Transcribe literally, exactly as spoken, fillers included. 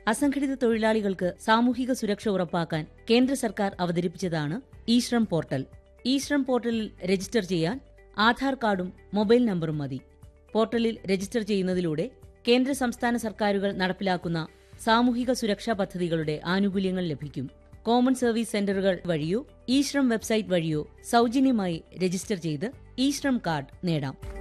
അസംഘടിത തൊഴിലാളികൾക്ക് സാമൂഹിക സുരക്ഷ ഉറപ്പാക്കാൻ കേന്ദ്ര സർക്കാർ അവതരിപ്പിച്ചതാണ് E Shram portal. E Shram പോർട്ടലിൽ രജിസ്റ്റർ ചെയ്യാൻ ആധാർ കാർഡും മൊബൈൽ നമ്പറും മതി. പോർട്ടലിൽ രജിസ്റ്റർ ചെയ്യുന്നതിലൂടെ കേന്ദ്ര സംസ്ഥാന സർക്കാരുകൾ നടപ്പിലാക്കുന്ന സാമൂഹിക സുരക്ഷാ പദ്ധതികളുടെ ആനുകൂല്യങ്ങൾ ലഭിക്കും. കോമൺ സർവീസ് സെന്ററുകൾ വഴിയോ ഇ ശ്രം വെബ്സൈറ്റ് വഴിയോ സൗജന്യമായി രജിസ്റ്റർ ചെയ്ത് ഇ ശ്രം കാർഡ് നേടാം.